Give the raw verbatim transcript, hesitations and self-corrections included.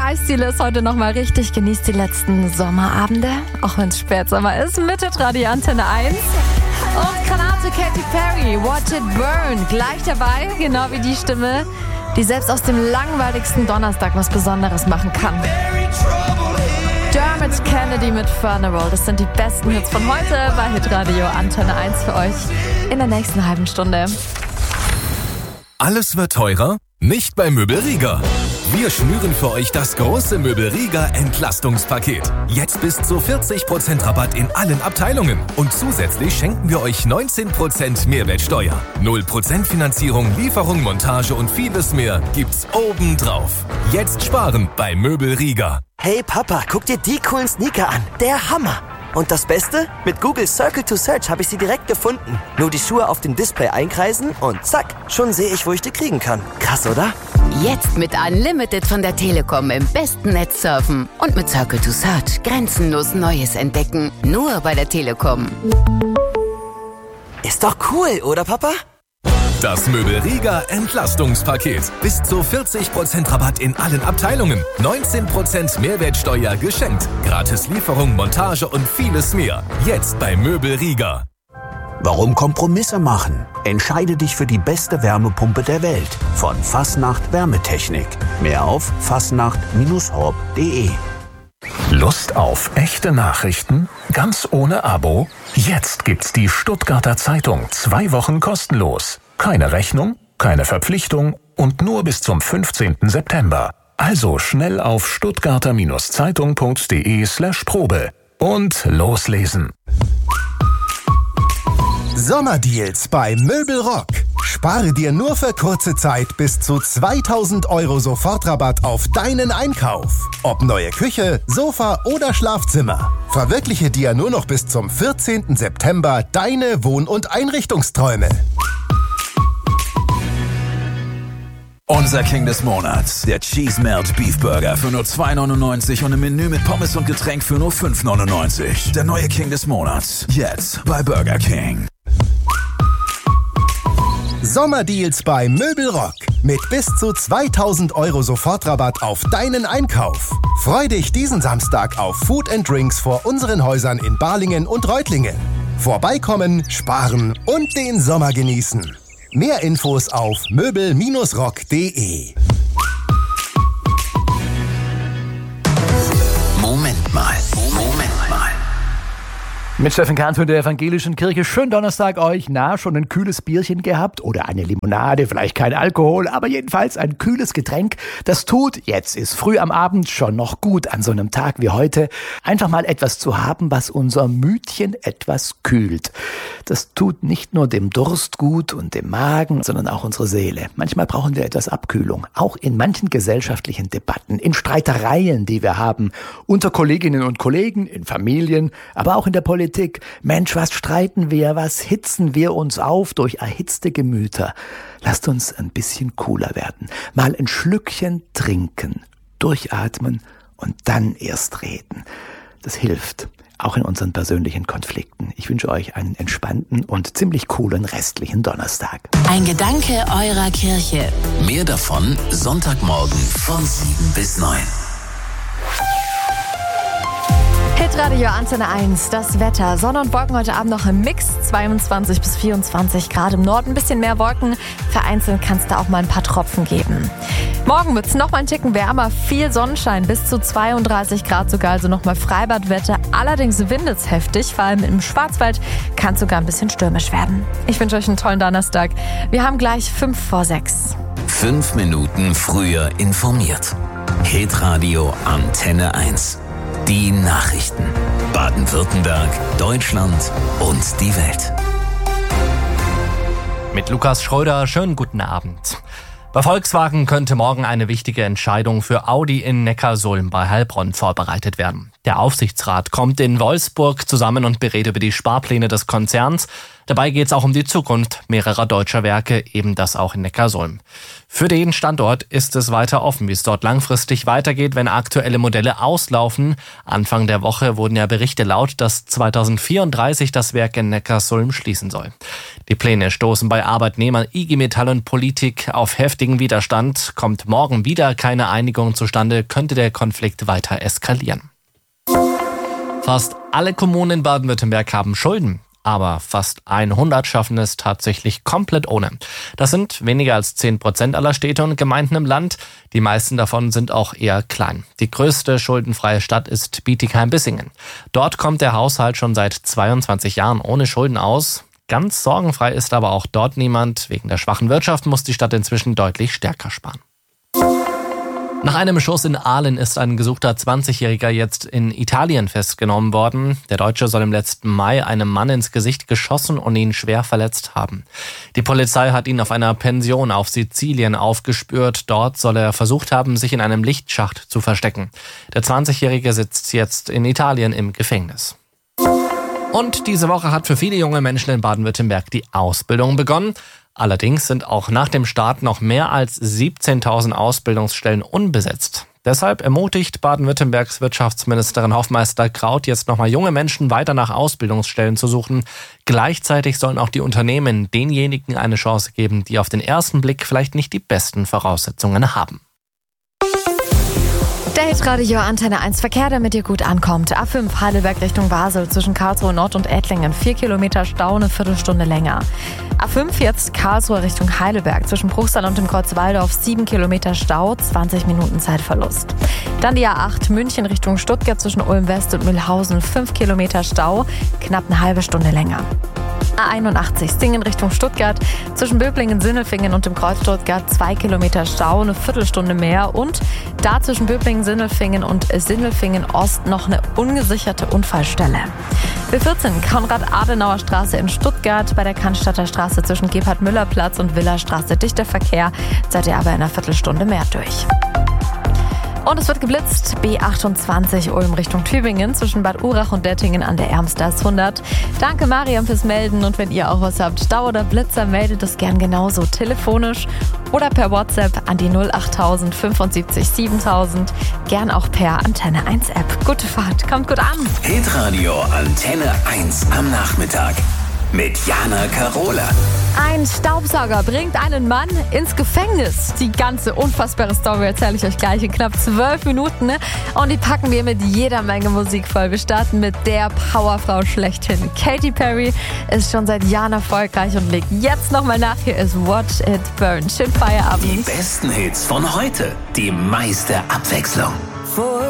Eisdiele ist heute nochmal richtig. Genießt die letzten Sommerabende, auch wenn es Spätsommer ist, mit Radio Antenne eins. Und Kanate Katy Perry, Watch It Burn, gleich dabei, genau wie die Stimme, die selbst aus dem langweiligsten Donnerstag was Besonderes machen kann. Dermot Kennedy mit Funeral, das sind die besten Hits von heute bei Hitradio Antenne eins für euch in der nächsten halben Stunde. Alles wird teurer? Nicht bei Möbelrieger. Wir schnüren für euch das große Möbelrieger Entlastungspaket. Jetzt bis zu vierzig Prozent Rabatt in allen Abteilungen. Und zusätzlich schenken wir euch neunzehn Prozent Mehrwertsteuer. null Prozent Finanzierung, Lieferung, Montage und vieles mehr gibt's obendrauf. Jetzt sparen bei Möbelrieger. Hey Papa, guck dir die coolen Sneaker an. Der Hammer. Und das Beste? Mit Google Circle to Search habe ich sie direkt gefunden. Nur die Schuhe auf dem Display einkreisen und zack, schon sehe ich, wo ich die kriegen kann. Krass, oder? Jetzt mit Unlimited von der Telekom im besten Netz surfen. Und mit Circle to Search grenzenlos Neues entdecken. Nur bei der Telekom. Ist doch cool, oder Papa? Das Möbelrieger Entlastungspaket. Bis zu vierzig Prozent Rabatt in allen Abteilungen. neunzehn Prozent Mehrwertsteuer geschenkt. Gratis Lieferung, Montage und vieles mehr. Jetzt bei Möbelrieger. Warum Kompromisse machen? Entscheide dich für die beste Wärmepumpe der Welt. Von Fasnacht Wärmetechnik. Mehr auf fasnacht Bindestrich horb punkt de. Lust auf echte Nachrichten? Ganz ohne Abo? Jetzt gibt's die Stuttgarter Zeitung. Zwei Wochen kostenlos. Keine Rechnung, keine Verpflichtung und nur bis zum fünfzehnten September. Also schnell auf stuttgarter-zeitung punkt de slash Probe und loslesen. Sommerdeals bei Möbelrock. Spare dir nur für kurze Zeit bis zu zweitausend Euro Sofortrabatt auf deinen Einkauf. Ob neue Küche, Sofa oder Schlafzimmer. Verwirkliche dir nur noch bis zum vierzehnten September deine Wohn- und Einrichtungsträume. Unser King des Monats, der Cheese Melt Beef Burger für nur zwei neunundneunzig und im Menü mit Pommes und Getränk für nur fünf neunundneunzig. Der neue King des Monats, jetzt bei Burger King. Sommerdeals bei Möbelrock. Mit bis zu zweitausend Euro Sofortrabatt auf deinen Einkauf. Freu dich diesen Samstag auf Food and Drinks vor unseren Häusern in Balingen und Reutlingen. Vorbeikommen, sparen und den Sommer genießen. Mehr Infos auf möbel rock punkt de. Moment mal, Moment mal. Mit Steffen Kahn von der Evangelischen Kirche. Schönen Donnerstag euch. Na, schon ein kühles Bierchen gehabt? Oder eine Limonade, vielleicht kein Alkohol, aber jedenfalls ein kühles Getränk. Das tut, jetzt ist früh am Abend, schon noch gut an so einem Tag wie heute, einfach mal etwas zu haben, was unser Mütchen etwas kühlt. Das tut nicht nur dem Durst gut und dem Magen, sondern auch unsere Seele. Manchmal brauchen wir etwas Abkühlung. Auch in manchen gesellschaftlichen Debatten, in Streitereien, die wir haben, unter Kolleginnen und Kollegen, in Familien, aber auch in der Politik. Mensch, was streiten wir, was hitzen wir uns auf durch erhitzte Gemüter? Lasst uns ein bisschen cooler werden. Mal ein Schlückchen trinken, durchatmen und dann erst reden. Das hilft, auch in unseren persönlichen Konflikten. Ich wünsche euch einen entspannten und ziemlich coolen restlichen Donnerstag. Ein Gedanke eurer Kirche. Mehr davon Sonntagmorgen von sieben bis neun. Hitradio Antenne eins, das Wetter. Sonne und Wolken heute Abend noch im Mix. zweiundzwanzig bis vierundzwanzig Grad im Norden. Ein bisschen mehr Wolken. Vereinzelt kann es da auch mal ein paar Tropfen geben. Morgen wird es noch mal ein Ticken wärmer. Viel Sonnenschein, bis zu zweiunddreißig Grad sogar. Also noch mal Freibadwetter. Allerdings windet es heftig. Vor allem im Schwarzwald kann es sogar ein bisschen stürmisch werden. Ich wünsche euch einen tollen Donnerstag. Wir haben gleich fünf vor sechs. Fünf Minuten früher informiert. Hitradio Antenne eins. Die Nachrichten. Baden-Württemberg, Deutschland und die Welt. Mit Lukas Schröder, schönen guten Abend. Bei Volkswagen könnte morgen eine wichtige Entscheidung für Audi in Neckarsulm bei Heilbronn vorbereitet werden. Der Aufsichtsrat kommt in Wolfsburg zusammen und berät über die Sparpläne des Konzerns. Dabei geht es auch um die Zukunft mehrerer deutscher Werke, eben das auch in Neckarsulm. Für den Standort ist es weiter offen, wie es dort langfristig weitergeht, wenn aktuelle Modelle auslaufen. Anfang der Woche wurden ja Berichte laut, dass zweitausendvierunddreißig das Werk in Neckarsulm schließen soll. Die Pläne stoßen bei Arbeitnehmern, I G Metall und Politik auf heftigen Widerstand. Kommt morgen wieder keine Einigung zustande, könnte der Konflikt weiter eskalieren. Fast alle Kommunen in Baden-Württemberg haben Schulden. Aber fast hundert schaffen es tatsächlich komplett ohne. Das sind weniger als zehn Prozent aller Städte und Gemeinden im Land. Die meisten davon sind auch eher klein. Die größte schuldenfreie Stadt ist Bietigheim-Bissingen. Dort kommt der Haushalt schon seit zweiundzwanzig Jahren ohne Schulden aus. Ganz sorgenfrei ist aber auch dort niemand. Wegen der schwachen Wirtschaft muss die Stadt inzwischen deutlich stärker sparen. Nach einem Schuss in Aalen ist ein gesuchter zwanzigjähriger jetzt in Italien festgenommen worden. Der Deutsche soll im letzten Mai einem Mann ins Gesicht geschossen und ihn schwer verletzt haben. Die Polizei hat ihn auf einer Pension auf Sizilien aufgespürt. Dort soll er versucht haben, sich in einem Lichtschacht zu verstecken. Der zwanzigjährige sitzt jetzt in Italien im Gefängnis. Und diese Woche hat für viele junge Menschen in Baden-Württemberg die Ausbildung begonnen. Allerdings sind auch nach dem Start noch mehr als siebzehntausend Ausbildungsstellen unbesetzt. Deshalb ermutigt Baden-Württembergs Wirtschaftsministerin Hofmeister Kraut jetzt nochmal junge Menschen weiter nach Ausbildungsstellen zu suchen. Gleichzeitig sollen auch die Unternehmen denjenigen eine Chance geben, die auf den ersten Blick vielleicht nicht die besten Voraussetzungen haben. Der Hitradio Antenne eins Verkehr, damit ihr gut ankommt. A fünf Heidelberg Richtung Basel zwischen Karlsruhe Nord und Ettlingen. Vier Kilometer Stau, eine Viertelstunde länger. A fünf jetzt Karlsruhe Richtung Heidelberg zwischen Bruchsal und dem Kreuz Walldorf. Sieben Kilometer Stau, zwanzig Minuten Zeitverlust. Dann die A acht München Richtung Stuttgart zwischen Ulm West und Mühlhausen. Fünf Kilometer Stau, knapp eine halbe Stunde länger. A einundachtzig Singen Richtung Stuttgart zwischen Böblingen, Sindelfingen und dem Kreuz Stuttgart. Zwei Kilometer Stau, eine Viertelstunde mehr. Und da zwischen Böblingen, Sindelfingen und Sindelfingen Ost noch eine ungesicherte Unfallstelle. B vierzehn Konrad-Adenauer-Straße in Stuttgart, bei der Cannstatter Straße zwischen Gebhard-Müller-Platz und Villa-Straße dichter Verkehr, seid ihr aber in einer Viertelstunde mehr durch. Und es wird geblitzt. B achtundzwanzig Ulm Richtung Tübingen zwischen Bad Urach und Dettingen an der Ermstraße hundert. Danke Mariam fürs Melden und wenn ihr auch was habt, Stau oder Blitzer, meldet es gern genauso telefonisch oder per WhatsApp an die null achttausend fünfundsiebzig siebentausend. Gern auch per Antenne eins App. Gute Fahrt, kommt gut an. Hitradio Antenne eins am Nachmittag mit Jana Karola. Ein Staubsauger bringt einen Mann ins Gefängnis. Die ganze unfassbare Story erzähle ich euch gleich in knapp zwölf Minuten. Und die packen wir mit jeder Menge Musik voll. Wir starten mit der Powerfrau schlechthin. Katy Perry ist schon seit Jahren erfolgreich und legt jetzt nochmal nach. Hier ist Watch It Burn. Schönen Feierabend. Die besten Hits von heute. Die meiste Abwechslung.